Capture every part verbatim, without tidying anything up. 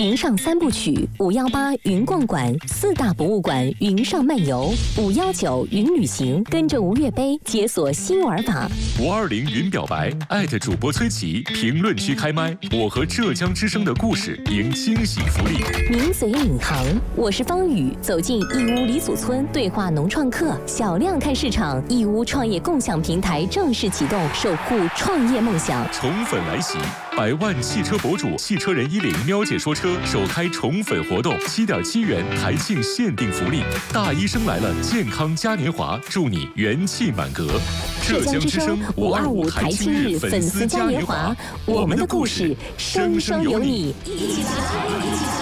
云上三部曲：五幺八云逛馆、四大博物馆云上漫游，五幺九云旅行，跟着吴越杯解锁新玩法。 五二零云表白，艾特主播崔琦，评论区开麦，我和浙江之声的故事赢惊喜福利。 名嘴领航，我是方宇，走进义乌李祖村对话农创客，小量看市场。义乌创业共享平台正式启动，守护创业梦想。 宠粉来袭，百万汽车博主汽车人一零喵姐说车首开宠粉活动，七点七元台庆限定福利，大医生来了健康嘉年华，祝你元气满格。 浙江之声五二五台庆日粉丝嘉年华，我们的故事生生有你，一起来，一起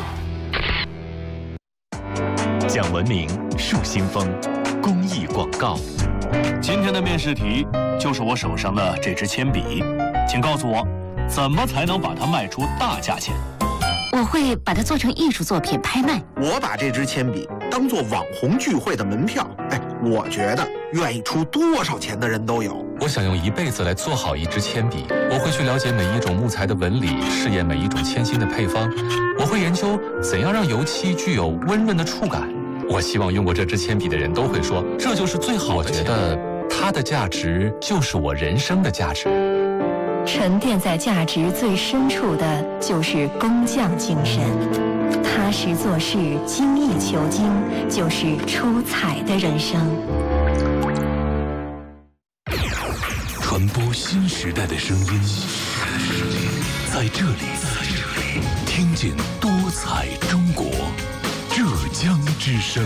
来。讲文明，树新风，公益广告。 今天的面试题就是我手上的这支铅笔，请告诉我，怎么才能把它卖出大价钱？ 我会把它做成艺术作品拍卖。 我把这支铅笔当做网红聚会的门票。哎，我觉得愿意出多少钱的人都有。 我想用一辈子来做好一支铅笔。我会去了解每一种木材的纹理，试验每一种铅芯的配方。我会研究怎样让油漆具有温润的触感。我希望用过这支铅笔的人都会说，这就是最好的铅笔。我觉得它的价值就是我人生的价值。 沉淀在价值最深处的就是工匠精神，踏实做事，精益求精，就是出彩的人生。 传播新时代的声音，在这里，听见多彩中国，浙江之声。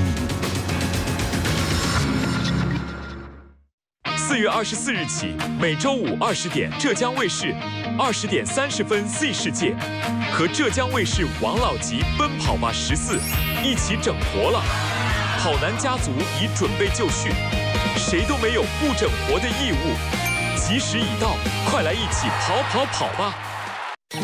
四月二十四日起，每周五二十点，浙江卫视二十点三十分 Z 世界和浙江卫视王老吉奔跑吧十四一起整活了。跑男家族已准备就绪，谁都没有不整活的义务。吉时已到，快来一起跑跑跑吧！